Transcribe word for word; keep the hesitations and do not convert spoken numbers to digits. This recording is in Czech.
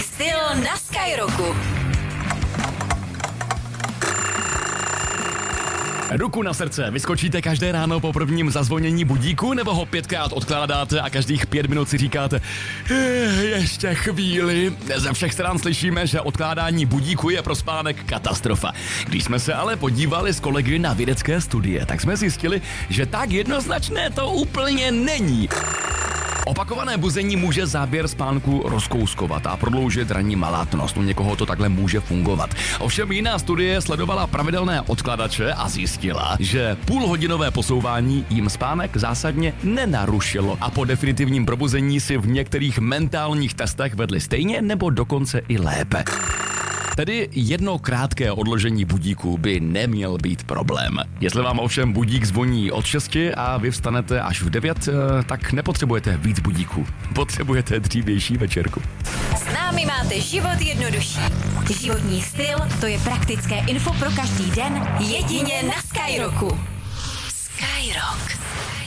Životní styl na Skyrocku. Ruku na srdce, vyskočíte každé ráno po prvním zazvonění budíku, nebo ho pětkrát odkládáte a každých pět minut si říkáte eh, ještě chvíli. Ze všech stran slyšíme, že odkládání budíku je pro spánek katastrofa. Když jsme se ale podívali s kolegy na vědecké studie, tak jsme zjistili, že tak jednoznačné to úplně není. Opakované buzení může záběr spánku rozkouskovat a prodloužit ranní malátnost. U někoho to takhle může fungovat. Ovšem jiná studie sledovala pravidelné odkladače a zjistila, že půlhodinové posouvání jim spánek zásadně nenarušilo a po definitivním probuzení si v některých mentálních testech vedli stejně nebo dokonce i lépe. Tedy jedno krátké odložení budíku by neměl být problém. Jestli vám ovšem budík zvoní od šesti a vy vstanete až v devět, tak nepotřebujete víc budíků. Potřebujete dřívější večerku. S námi máte život jednodušší. Životní styl, to je praktické info pro každý den, jedině na Skyrocku. Skyrock.